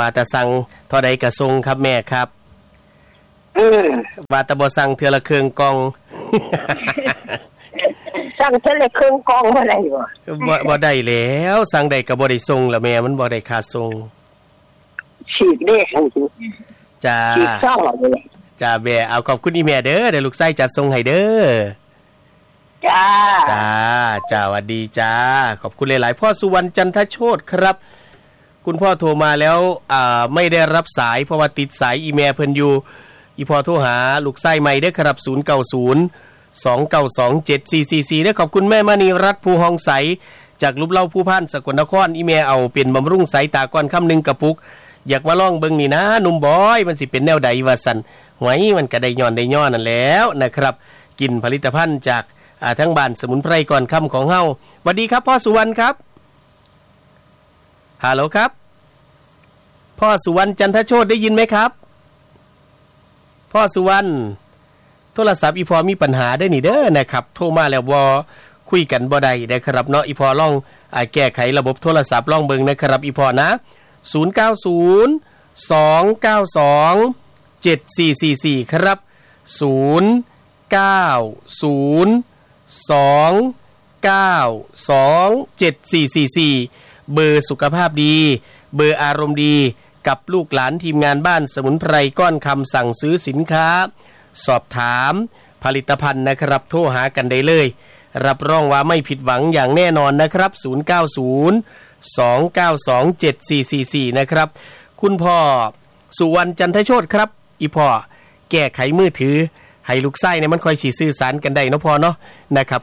ว่าแต่สั่งเท่าใดก็ส่งครับแม่ครับว่าแต่บ่สั่งเทื่อละเครื่องกล่องสั่งเทื่อละเครื่องกล่องบ่ได้บ่ได้แล้วสั่งได้ก็บ่ได้ส่งล่ะแม่มันบ่ได้ค่าส่งฉีกเด้จ้าฉีกซ่องเอาเลยจ้าแม่เอาขอบคุณอีแม่เด้อเดี๋ยวลูกไส้จัดส่งให้เด้อจ้าจ้าสวัสดีจ้าขอบคุณหลายๆพ่อสุวรรณจันทโชติครับคุณพ่อโทรมาแล้วไม่ได้รับสายเพราะว่าติดสายอีเมลเพิ่นอยู่อีพ่อโทรหาลูกไส้ใหม่เด้อครับ0902927444เด้อขอบคุณแม่มณีรัตน์ภูหองใสจากลุบเล่าผู้พันสกลนครอีเมลเอาเป็นบำรุงสายตาก่อนค่ำนึงกระปุกอยากมาลองเบิ่งนี่นะหนุ่มบอยมันสิเป็นแนวใดว่าซั่นหวยมันก็ได้ย้อนนั่นแล้วนะครับกินผลิตภัณฑ์จากทั้งบ้านสมุนไพรก่อนค่ำของเฮาสวัสดีครับพ่อสุวรรณครับฮัลโหลครับพ่อสุวรรณจันทโชติได้ยินไหมครับพ่อสุวรรณโทรศัพท์อีพอมีปัญหาได้นี่เด้อนะครับโทรมาแล้วบ่คุยกันบ่ได้นะครับเนาะอีพอลองแก้ไขระบบโทรศัพท์ลองเบิ่งนะครับอีพอนะ0902927444ครับ0902927444เบอร์สุขภาพดีเบอร์อารมณ์ดีกับลูกหลานทีมงานบ้านสมุนไพรก้อนคำสั่งซื้อสินค้าสอบถามผลิตภัณฑ์นะครับโทรหากันได้เลยรับรองว่าไม่ผิดหวังอย่างแน่นอนนะครับ0902927444นะครับคุณพ่อสุวรรณจันทโชติครับอีพ่อแก้ไขมือถือให้ลูกไส้เนี่ยมันค่อยสิสื่อสารกันได้เนาะพ่อเนาะนะครับ